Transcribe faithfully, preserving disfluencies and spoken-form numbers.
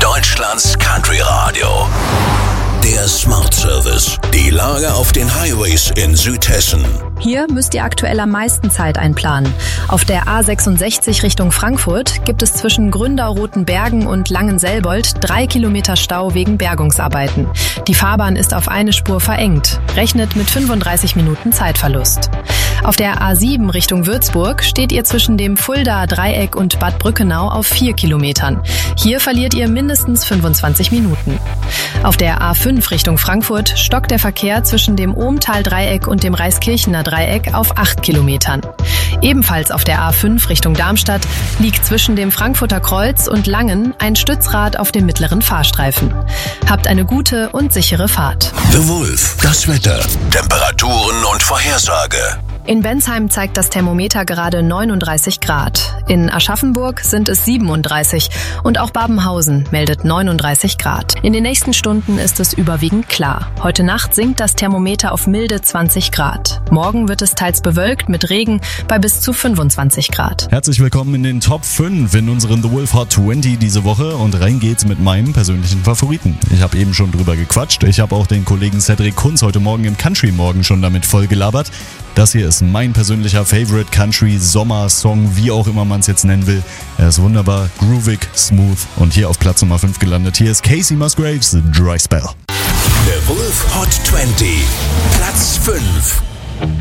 Deutschlands Country Radio. Der Smart Service. Die Lage auf den Highways in Südhessen. Hier müsst ihr aktuell am meisten Zeit einplanen. Auf der A sechsundsechzig Richtung Frankfurt gibt es zwischen Gründau-Rotenbergen und Langenselbold drei Kilometer Stau wegen Bergungsarbeiten. Die Fahrbahn ist auf eine Spur verengt. Rechnet mit fünfunddreißig Minuten Zeitverlust. Auf der A sieben Richtung Würzburg steht ihr zwischen dem Fuldaer Dreieck und Bad Brückenau auf vier Kilometern. Hier verliert ihr mindestens fünfundzwanzig Minuten. Auf der A fünf Richtung Frankfurt stockt der Verkehr zwischen dem Ohmtal-Dreieck und dem Reiskirchener Dreieck auf acht Kilometern. Ebenfalls auf der A fünf Richtung Darmstadt liegt zwischen dem Frankfurter Kreuz und Langen ein Stützrad auf dem mittleren Fahrstreifen. Habt eine gute und sichere Fahrt. The Wolf, das Wetter, Temperaturen und Vorhersage. In Bensheim zeigt das Thermometer gerade neununddreißig Grad. In Aschaffenburg sind es siebenunddreißig und auch Babenhausen meldet neununddreißig Grad. In den nächsten Stunden ist es überwiegend klar. Heute Nacht sinkt das Thermometer auf milde zwanzig Grad. Morgen wird es teils bewölkt mit Regen bei bis zu fünfundzwanzig Grad. Herzlich willkommen in den Top fünf in unseren The Wolf Hot zwanzig diese Woche und rein geht's mit meinem persönlichen Favoriten. Ich habe eben schon drüber gequatscht. Ich habe auch den Kollegen Cedric Kunz heute Morgen im Country Morgen schon damit voll gelabert. Das hier ist mein persönlicher Favorite Country Sommer-Song, wie auch immer man es jetzt nennen will. Er ist wunderbar, groovig, smooth und hier auf Platz Nummer fünf gelandet. Hier ist Casey Musgraves, Dry Spell. The Wolf Hot zwanzig, Platz fünf.